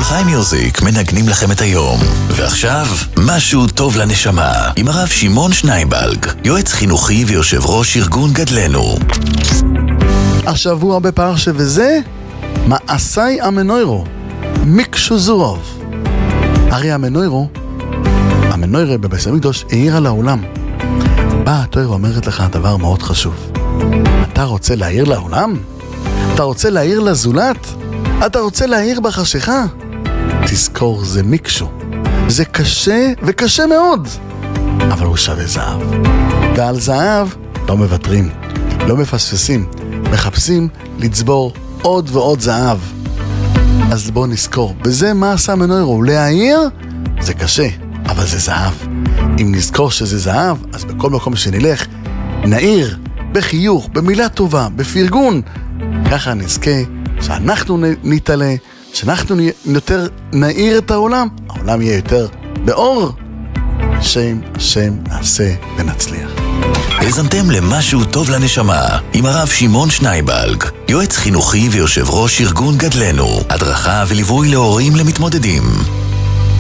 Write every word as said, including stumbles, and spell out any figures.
חי מיוזיק מנגנים לכם את היום. ועכשיו, משהו טוב לנשמה, עם הרב שמעון שנייבלג, יועץ חינוכי ויושב ראש ארגון גדלנו. השבוע בפרשה וזה, מעשי המנוירו, מיקשו זורוב. הרי המנוירו, המנוירה בבית המקדוש העירה לעולם. באה התורה אומרת לך דבר מאוד חשוב. אתה רוצה להעיר לעולם? אתה רוצה להעיר לזולת? אתה רוצה להעיר בחשיכה? תזכור, זה מיקשו. זה קשה וקשה מאוד, אבל הוא שווה זהב. ועל זהב לא מוותרים, לא מפספסים, מחפשים לצבור עוד ועוד זהב. אז בואו נזכור, בזה מה עשה מנוירו? להעיר זה קשה, אבל זה זהב. אם נזכור שזה זהב, אז בכל מקום שנלך נעיר בחיוך, במילה טובה, בפרגון. ככה נזכה שאנחנו נתעלה, שאנחנו יותר נעיר את העולם, העולם יהיה יותר באור. שם השם נעשה ונצליח. האזנתם למשהו טוב לנשמה עם הרב שמעון שנייבלג, יועץ חינוכי ויושב ראש ארגון גדלנו, הדרכה וליווי להורים למתמודדים.